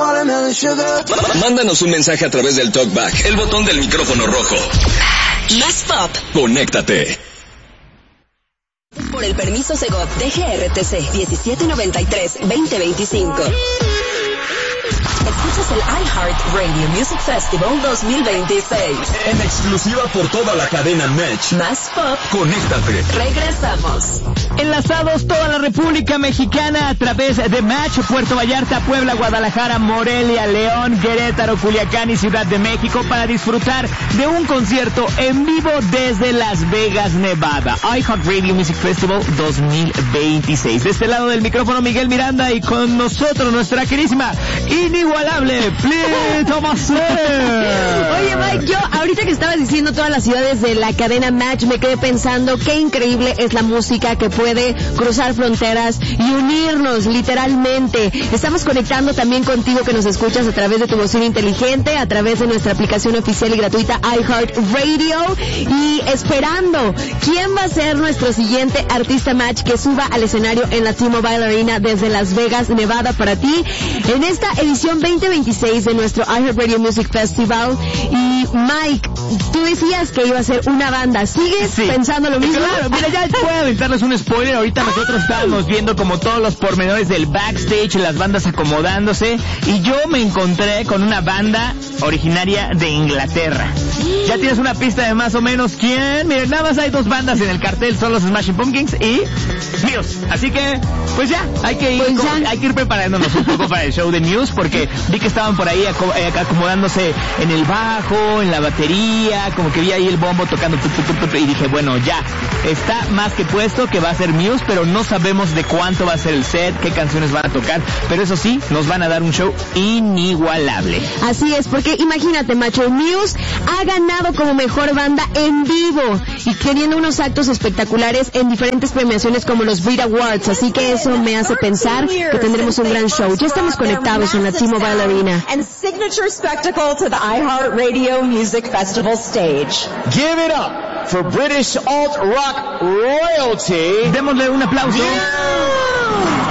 Mándanos un mensaje a través del TalkBack, el botón del micrófono rojo. Más Pop. Conéctate. Por el permiso Segov de GRTC 1793-2025. Escuchas el iHeart Radio Music Festival 2026. En exclusiva por toda la cadena Match. Más Pop. Conéctate. Regresamos. Enlazados toda la República Mexicana a través de Match, Puerto Vallarta, Puebla, Guadalajara, Morelia, León, Querétaro, Culiacán y Ciudad de México para disfrutar de un concierto en vivo desde Las Vegas, Nevada. iHeart Radio Music Festival 2026. De este lado del micrófono Miguel Miranda y con nosotros nuestra querísima, inigualable, Plito Macer. Oye, Mike, yo ahorita que estabas diciendo todas las ciudades de la cadena Match, me quedé pensando qué increíble es la música que puede cruzar fronteras y unirnos literalmente. Estamos conectando también contigo que nos escuchas a través de tu bocina inteligente, a través de nuestra aplicación oficial y gratuita iHeart Radio, y esperando quién va a ser nuestro siguiente artista Match que suba al escenario en la T-Mobile Arena desde Las Vegas, Nevada, para ti en esta edición 2026 de nuestro iHeart Radio Music Festival. Y Mike, tú decías que iba a ser una banda. ¿Sigues pensando lo mismo? Claro, mira, ya puedo aventarles un spoiler. Ahorita nosotros estábamos viendo como todos los pormenores del backstage, las bandas acomodándose, y yo me encontré con una banda originaria de Inglaterra. Ya tienes una pista de más o menos quién. Miren, nada más hay dos bandas en el cartel, son los Smashing Pumpkins y Muse. Así que, pues ya, hay que ir preparándonos un poco para el show de Muse, porque vi que estaban por ahí acomodándose en el bajo, en la batería, como que vi ahí el bombo tocando y dije, bueno, ya, está más que puesto que va a ser Muse, pero no sabemos de cuánto va a ser el set, qué canciones van a tocar, pero eso sí, nos van a dar un show inigualable. Así es, porque imagínate, macho, Muse ha ganado como mejor banda en vivo y teniendo unos actos espectaculares en diferentes premiaciones como los Brit Awards, así que eso me hace pensar que tendremos un gran show. Ya estamos conectados en la T-Mobile Arena. And signature spectacle to the iHeart Radio Music Festival stage. Give it up for British alt rock royalty. Démosle un aplauso. Yeah!